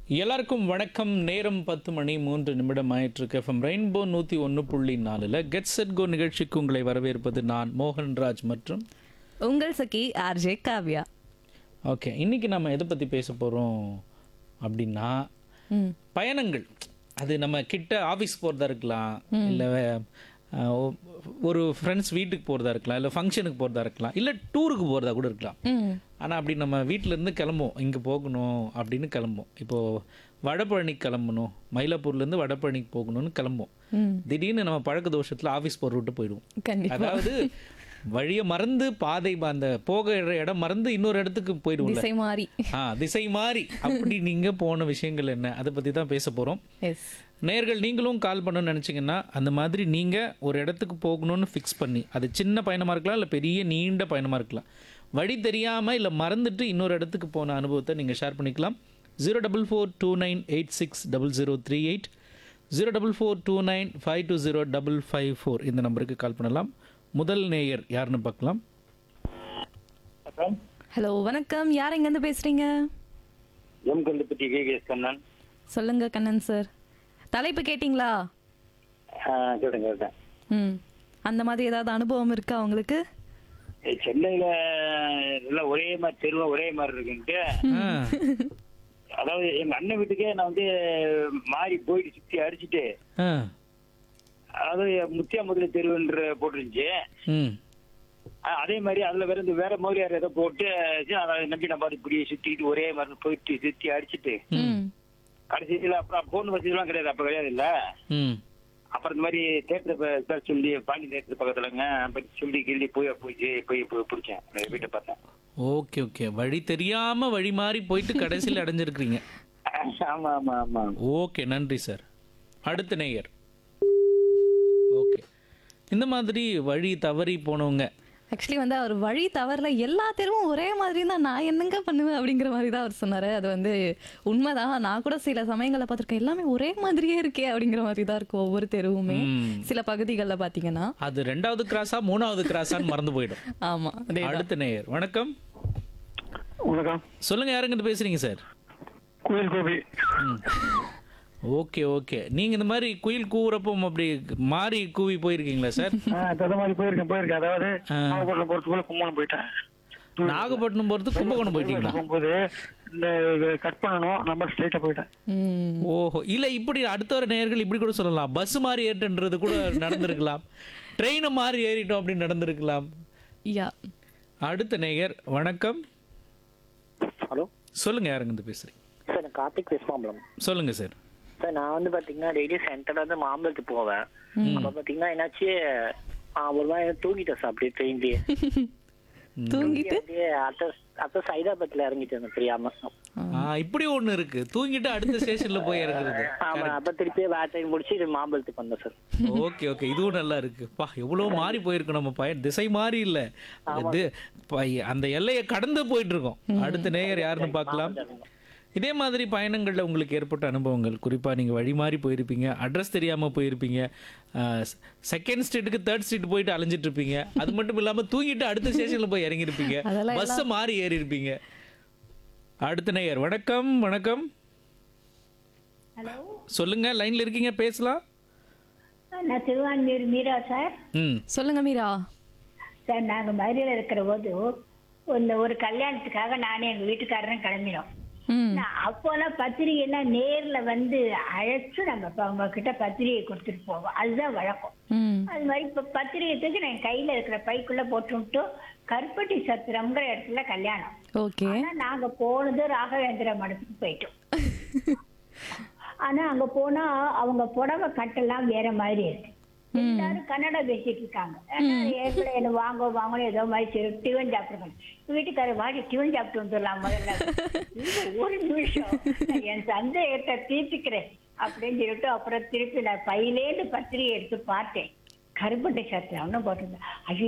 எல்லாருக்கும் வணக்கம். நேரம் 10:03 ஆயிட்டிருக்கு. FM rainbow 101.4 get set go நிகழ்ச்சிக்கு உங்களை வரவேற்பது நான் மோகன்ராஜ் மற்றும் உங்கள் சகி ஆர்ஜே காவ்யா. ஓகே, இன்னைக்கு நம்ம எதை பற்றி பேச போகிறோம் அப்படின்னா பயணங்கள். அது நம்ம கிட்ட ஆஃபீஸ் போகிறதா இருக்கலாம், இல்லை ஒரு ஃப்ரெண்ட்ஸ் வீட்டுக்கு போகிறதா இருக்கலாம், இல்லை ஃபங்க்ஷனுக்கு போகிறதா இருக்கலாம், இல்லை டூருக்கு போகிறதா கூட இருக்கலாம். ஆனால் அப்படி நம்ம வீட்டிலேருந்து கிளம்புவோம், இங்கே போகணும் அப்படின்னு கிளம்புவோம். இப்போது வடபழனிக்கு கிளம்பணும், மயிலாப்பூர்லேருந்து வடபழனிக்கு போகணும்னு கிளம்புவோம். திடீர்னு நம்ம பழக்க தோஷத்தில் ஆஃபீஸ் போகிற விட்டு போயிடுவோம். கண்டிப்பா. அதாவது வழியை மறந்து பாதை அந்த போகிற இடம் மறந்து இன்னொரு இடத்துக்கு போயிடுவோம். திசை மாறி. திசை மாறி. அப்படி நீங்கள் போன விஷயங்கள் என்ன, அதை பற்றி தான் பேச போகிறோம். எஸ். நேர்கள் நீங்களும் கால் பண்ணணும்னு நினச்சிங்கன்னா அந்த மாதிரி நீங்கள் ஒரு இடத்துக்கு போகணும்னு ஃபிக்ஸ் பண்ணி, அது சின்ன பயணமாக இருக்கலாம், இல்லை பெரிய நீண்ட பயணமாக இருக்கலாம், வழி தெரியாமல் இல்லை மறந்துட்டு இன்னொரு இடத்துக்கு போன அனுபவத்தை நீங்கள் ஷேர் பண்ணிக்கலாம். 04429860038 04429520554 இந்த நம்பருக்கு கால் பண்ணலாம். முதல் நேயர் யாருன்னு பார்க்கலாம். ஹலோ, வணக்கம். யார் எங்கேருந்து பேசுறீங்க? கல்லுப்பட்டி கேகேஎஸ் கண்ணன். சொல்லுங்க கண்ணன் சார். தலைப்பு கேட்டிங்களா? கேட்டேன். அந்த மாதிரி ஏதாவது அனுபவம் இருக்கா உங்களுக்கு? சென்னையில எல்லாம் ஒரே மாதிரி தெருவா ஒரே மாதிரி இருக்குன்ட்டு, அதாவது எங்க அண்ணன் வீட்டுக்கே நான் வந்து மாறி போயிட்டு சுத்தி அடிச்சுட்டு, அதாவது முத்தியா முதல தெருவுன்ற போட்டுருந்துச்சு. அதே மாதிரி அதுல வேற மோதியார் ஏதோ போட்டு அதை நம்பி நம்ம இப்படி சுத்திட்டு ஒரே மாதிரி போயிட்டு சுத்தி அடிச்சுட்டு, கடைசியில அப்புறம் போன் வசதிலாம் கிடையாது, அப்ப கிடையாது இல்ல. அப்புறம் இந்த மாதிரி தேட்டர் சொல்லி பாண்டி தேட்டர் பக்கத்துலங்க சொல்லி கிள்ளி போய் பிடிச்சேன் வீட்டை பார்த்தேன். ஓகே ஓகே, வழி தெரியாம வழி மாறி போயிட்டு கடைசியில் அடைஞ்சிருக்கிறீங்க. ஆமா ஆமா ஆமா. ஓகே, நன்றி சார். அடுத்த நேயர். ஓகே, இந்த மாதிரி வழி தவறி போனவங்க, ஆக்சுவலி வந்து அவர் வழி தவறல, எல்லா தெருவும் ஒரே மாதிரி தான், நான் என்னங்க பண்ணுவேன் அப்படிங்கிற மாதிரி தான் அவர் சொன்னார். அது வந்து உண்மைதான். நான் கூட சில சமயங்களில் பார்த்துருக்கேன், எல்லாமே ஒரே மாதிரியே இருக்கே அப்படிங்கிற மாதிரி தான் இருக்கும் ஒவ்வொரு தெருவுமே. சில பகுதிகளில் பார்த்தீங்கன்னா அது 2வது கிராஸா 3வது கிராஸான்னு மறந்து போயிடும். ஆமா. அடுத்த நேயர். வணக்கம். வணக்கம். சொல்லுங்க, யாருங்கிட்ட பேசுறீங்க சார்? குயில் கோபி. ஓகே ஓகே, நீங்க இந்த மாதிரி குயில் கூவுறப்போ அப்படி மாறி கூவி போயிருக்கீங்களா சார்? மாதிரி போயிருக்கேன். அதாவது நாகப்பட்டினம் போறதுக்குள்ள கும்பகோணம் போயிட்டேன். நாகப்பட்டினம் போறது கும்பகோணம் போயிட்டீங்களா? போகும்போது இந்த கட் பண்ணணும், நம்பர் ஸ்ட்ரைட்டா போயிட்டேன். ஓஹோ, இல்ல இப்படி அடுத்த வர நேயர்கள் இப்படி கூட சொல்லலாம், பஸ் மாறி ஏறிட்டுன்றது கூட நடந்திருக்கலாம், ட்ரெயினை மாறி ஏறிட்டோம் அப்படின்னு நடந்திருக்கலாம். யா. அடுத்த நேயர். வணக்கம். ஹலோ, சொல்லுங்க, யாருங்க பேசுறீங்க? சார் நான் கார்த்திக் பேசுமாம்பலம். சொல்லுங்க சார். சார் நான் வந்து பாத்தீங்கன்னா டெய்லி சென்டர்ல இருந்து மாம்பலத்துக்கு போவேன். அப்ப பாத்தீங்கன்னா என்னாச்சு, ஒரு மாதிரி தூங்கிட்டேன் சார் அப்படியே ட்ரெயின்லயே. தூங்கிட்டு அப்ப சைதாபாத்ல இறங்கிட்டேன் தெரியாம. இப்படி ஒண்ணு இருக்கு, தூங்கிட்டு அடுத்த ஸ்டேஷன்ல போய் இறங்குறது. ஆமா, அப்ப திருப்பி வேற ட்ரெயின் முடிச்சு மாம்பலத்துக்கு வந்தேன் சார். ஓகே ஓகே, இதுவும் நல்லா இருக்கு. பா, எவ்வளவு மாறி போயிருக்கு நம்ம பையன். திசை மாறி இல்ல, அந்த எல்லையை கடந்து போயிட்டு இருக்கோம். அடுத்த நேயர் யாருன்னு பார்க்கலாம். இதே மாதிரி பயணங்களில் உங்களுக்கு ஏற்பட்ட அனுபவங்கள், குறிப்பாக நீங்கள் வழி மாறி போயிருப்பீங்க, அட்ரஸ் தெரியாமல் போயிருப்பீங்க, செகண்ட் ஸ்ட்ரீட்டுக்கு 3rd ஸ்ட்ரீட் போயிட்டு அலைஞ்சிட்டு இருப்பீங்க, அது மட்டும் இல்லாமல் தூங்கிட்டு அடுத்த ஸ்டேஷனில் போய் இறங்கியிருப்பீங்க, பஸ்ஸை மாறி ஏறி இருப்பீங்க. அடுத்த நேயர். வணக்கம். வணக்கம். ஹலோ, சொல்லுங்க, லைன்ல இருக்கீங்க, பேசலாம். நான் திருவான்மியூர் மீரா சார். சொல்லுங்க மீரா. சார் நாங்கள் மதுரையில் இருக்கிற போது ஒரு கல்யாணத்துக்காக நானே எங்கள் வீட்டுக்காரரும் கிளம்பினோம். அப்போலாம் பத்திரிகை எல்லாம் நேர்ல வந்து அழைச்சு நம்ம அவங்க கிட்ட பத்திரிகை கொடுத்துட்டு போவோம், அதுதான் வழக்கம். அது மாதிரி இப்ப பத்திரிகைக்கு நான் கையில இருக்கிற பைக்குள்ள போட்டு கருப்பட்டி சத்திரம்ங்கிற இடத்துல கல்யாணம். ஓகே. நாங்க போனது ராகவேந்திர மடத்துக்கு போயிட்டோம். ஆனா அங்க போனா அவங்க புடவை கட்டெல்லாம் வேற மாதிரி இருக்கு. எல்லாரும் கன்னடா பேசிட்டு இருக்காங்க. என்ன வாங்கணும் ஏதோ மாதிரி சரி டிவன் சாப்பிட்டுருக்காங்க. வீட்டுக்காரர் வாடி டிவன் சாப்பிட்டு வந்துடலாம் முதல்ல. ஒரு நிமிஷம் என் சந்தேகத்தை தீர்த்துக்கிறேன் அப்படின்னு சொல்லிட்டு அப்புறம் திருப்பி நான் பையிலேருந்து பத்திரிகை எடுத்து பார்த்தேன். கருப்பட்டை சத்திரம்னு போட்டிருந்தேன். ஐயோ